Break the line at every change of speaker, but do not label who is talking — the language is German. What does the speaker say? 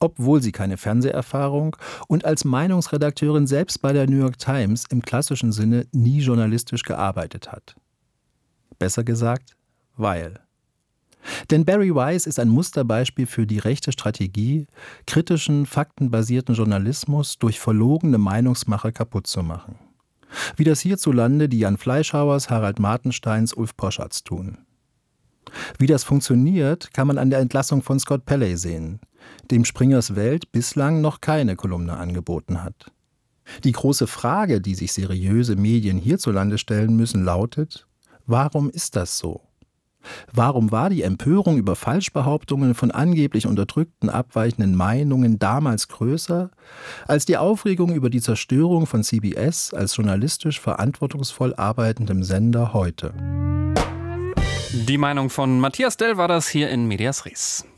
obwohl sie keine Fernseherfahrung und als Meinungsredakteurin selbst bei der New York Times im klassischen Sinne nie journalistisch gearbeitet hat. Besser gesagt, weil. Denn Bari Weiss ist ein Musterbeispiel für die rechte Strategie, kritischen, faktenbasierten Journalismus durch verlogene Meinungsmacher kaputt zu machen. Wie das hierzulande die Jan Fleischhauers, Harald Martensteins, Ulf Poschards tun. Wie das funktioniert, kann man an der Entlassung von Scott Pelley sehen, dem Springers Welt bislang noch keine Kolumne angeboten hat. Die große Frage, die sich seriöse Medien hierzulande stellen müssen, lautet: Warum ist das so? Warum war die Empörung über Falschbehauptungen von angeblich unterdrückten, abweichenden Meinungen damals größer als die Aufregung über die Zerstörung von CBS als journalistisch verantwortungsvoll arbeitendem Sender heute?
Die Meinung von Matthias Dell war das hier in Medias Res.